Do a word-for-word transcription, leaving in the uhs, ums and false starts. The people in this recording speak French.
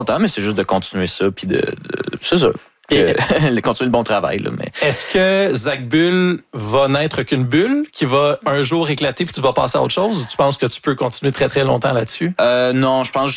longtemps, mais c'est juste de continuer ça, puis de, de c'est ça. Et continuer le bon travail. Là, mais... Est-ce que Zach Bull va n'être qu'une bulle qui va un jour éclater puis tu vas passer à autre chose ou tu penses que tu peux continuer très très longtemps là-dessus? Euh, non, je pense